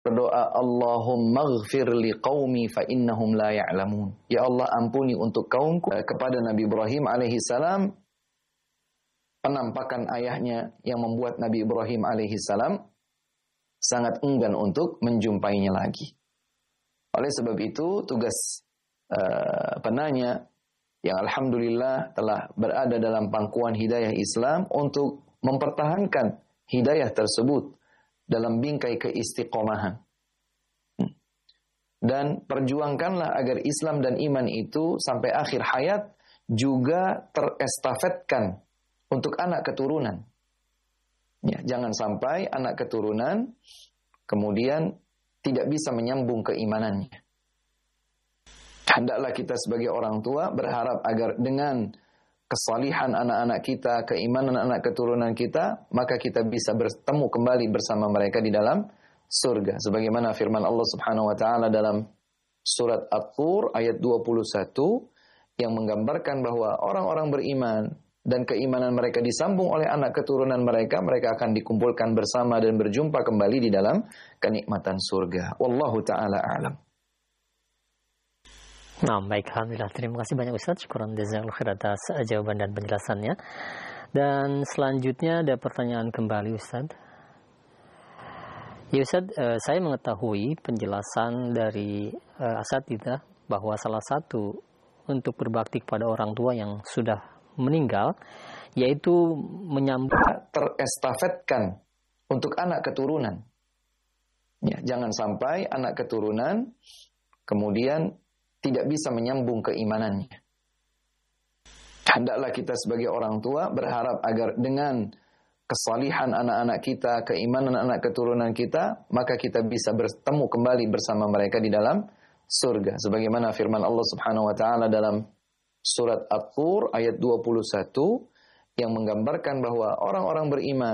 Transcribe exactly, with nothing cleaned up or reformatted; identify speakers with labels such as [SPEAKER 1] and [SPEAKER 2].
[SPEAKER 1] berdoa, Allahumma ghfir li qaumi fa innahum la ya'lamun. Ya Allah, ampuni untuk kaumku. Kepada Nabi Ibrahim alaihi salam, penampakan ayahnya yang membuat Nabi Ibrahim alaihi salam sangat enggan untuk menjumpainya lagi. Oleh sebab itu, tugas uh, penanya yang alhamdulillah telah berada dalam pangkuan hidayah Islam untuk mempertahankan hidayah tersebut dalam bingkai keistiqomahan. Dan perjuangkanlah agar Islam dan iman itu sampai akhir hayat juga terestafetkan untuk anak keturunan. Ya, jangan sampai anak keturunan kemudian tidak bisa menyambung keimanannya. Hendaklah kita sebagai orang tua berharap agar dengan kesalihan anak-anak kita, keimanan anak keturunan kita, maka kita bisa bertemu kembali bersama mereka di dalam surga. Sebagaimana firman Allah Subhanahu wa taala dalam surat At-Tur ayat dua puluh satu yang menggambarkan bahwa orang-orang beriman dan keimanan mereka disambung oleh anak keturunan mereka, mereka akan dikumpulkan bersama dan berjumpa kembali di dalam kenikmatan surga. Wallahu ta'ala a'lam.
[SPEAKER 2] Nah, baik, alhamdulillah. Terima kasih banyak Ustaz. Syukuran jazakallahu khair atas jawaban dan penjelasannya. Dan selanjutnya ada pertanyaan kembali Ustaz. Ya Ustaz, eh, saya mengetahui penjelasan dari eh, asatidzah bahwa salah satu untuk berbakti kepada orang tua yang sudah meninggal, yaitu menyambung
[SPEAKER 1] terestafetkan untuk anak keturunan. Ya, jangan sampai anak keturunan kemudian tidak bisa menyambung keimanannya. Hendaklah kita sebagai orang tua berharap agar dengan kesalihan anak-anak kita, keimanan anak keturunan kita, maka kita bisa bertemu kembali bersama mereka di dalam surga. Sebagaimana firman Allah Subhanahu wa taala dalam surat At-Tur ayat dua puluh satu yang menggambarkan bahwa orang-orang beriman